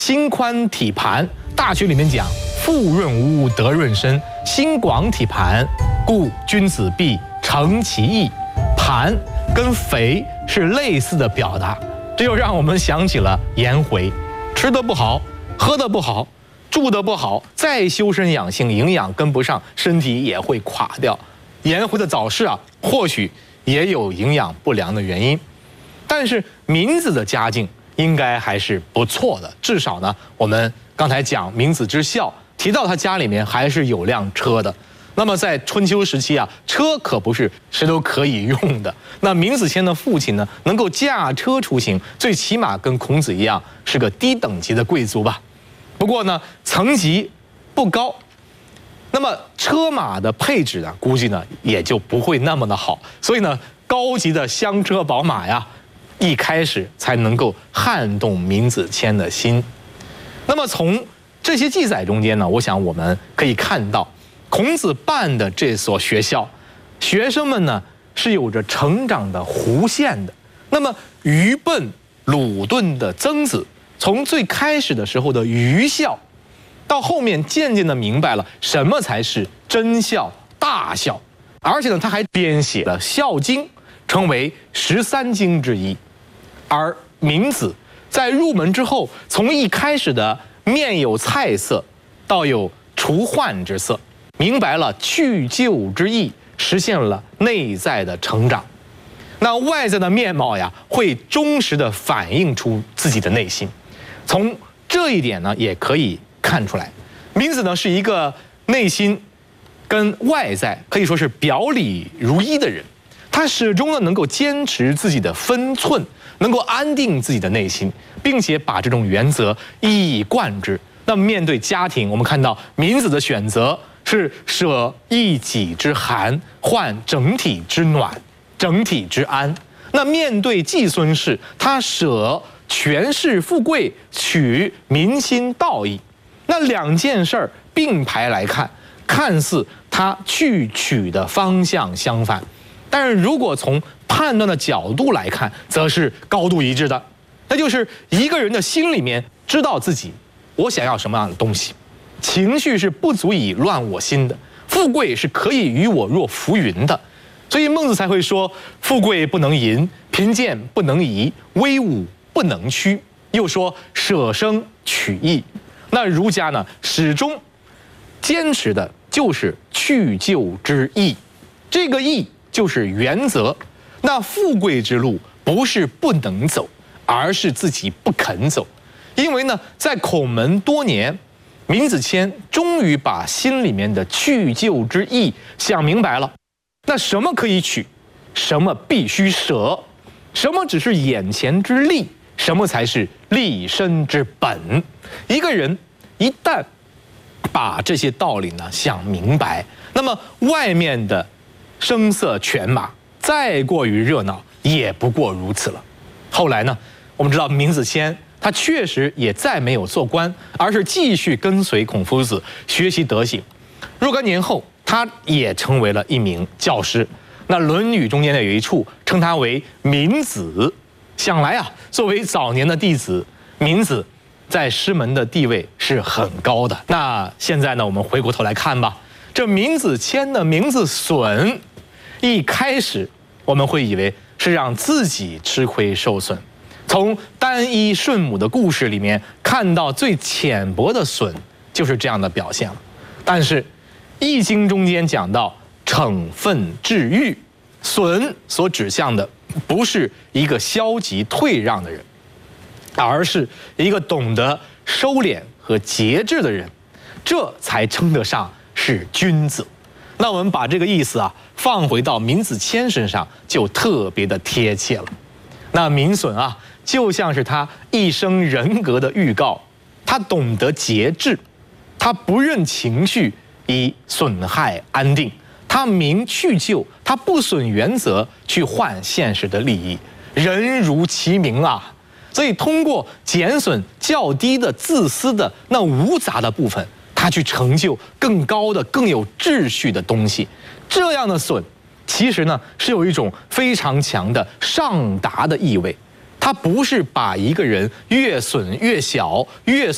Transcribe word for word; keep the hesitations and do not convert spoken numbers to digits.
心宽体盘，《大学》里面讲腹润无德润身，心广体盘，故君子必诚其意。盘跟肥是类似的表达，这又让我们想起了颜回，吃得不好，喝得不好，住得不好，再修身养性，营养跟不上，身体也会垮掉。颜回的早逝啊，或许也有营养不良的原因，但是闵子的家境应该还是不错的，至少呢，我们刚才讲闵子之孝，提到他家里面还是有辆车的。那么在春秋时期啊，车可不是谁都可以用的。那闵子骞的父亲呢，能够驾车出行，最起码跟孔子一样是个低等级的贵族吧。不过呢，层级不高，那么车马的配置呢，估计呢也就不会那么的好。所以呢，高级的香车宝马呀，一开始才能够撼动闵子骞的心。那么从这些记载中间呢，我想我们可以看到，孔子办的这所学校，学生们呢是有着成长的弧线的。那么愚笨鲁钝的曾子，从最开始的时候的愚孝，到后面渐渐的明白了什么才是真孝大孝，而且呢，他还编写了《孝经》，成为十三经之一。而闵子在入门之后，从一开始的面有菜色，到有除患之色，明白了去旧之意，实现了内在的成长。那外在的面貌呀，会忠实的反映出自己的内心。从这一点呢，也可以看出来，闵子呢是一个内心跟外在可以说是表里如一的人。他始终呢能够坚持自己的分寸，能够安定自己的内心，并且把这种原则一以贯之。那么面对家庭，我们看到闵子的选择是舍一己之寒，换整体之暖，整体之安。那面对季孙氏，他舍权势富贵，取民心道义。那两件事儿并排来看，看似他去取的方向相反，但是如果从判断的角度来看，则是高度一致的。那就是一个人的心里面知道自己我想要什么样的东西，情绪是不足以乱我心的，富贵是可以与我若浮云的。所以孟子才会说，富贵不能淫，贫贱不能移，威武不能屈。又说舍生取义。那儒家呢，始终坚持的就是去旧之义，这个义就是原则。那富贵之路不是不能走，而是自己不肯走。因为呢，在孔门多年，闵子骞终于把心里面的去旧之意想明白了。那什么可以取，什么必须舍，什么只是眼前之利，什么才是立身之本。一个人一旦把这些道理呢想明白，那么外面的声色犬马再过于热闹，也不过如此了。后来呢，我们知道闵子骞他确实也再没有做官，而是继续跟随孔夫子学习德行。若干年后，他也成为了一名教师。那《论语》中间呢有一处称他为闵子。想来啊，作为早年的弟子，闵子在师门的地位是很高的。那现在呢，我们回过头来看吧，这闵子骞的名字损，一开始我们会以为是让自己吃亏受损。从单一顺母的故事里面看到最浅薄的损，就是这样的表现了。但是《易经》中间讲到惩愤治愈，损所指向的不是一个消极退让的人，而是一个懂得收敛和节制的人，这才称得上是君子。那我们把这个意思啊放回到闵子骞身上，就特别的贴切了。那闵损啊，就像是他一生人格的预告，他懂得节制，他不任情绪以损害安定，他明去旧，他不损原则去换现实的利益，人如其名啊。所以通过减损较低的自私的那无杂的部分，他去成就更高的更有秩序的东西。这样的损其实呢是有一种非常强的上达的意味，它不是把一个人越损越小，越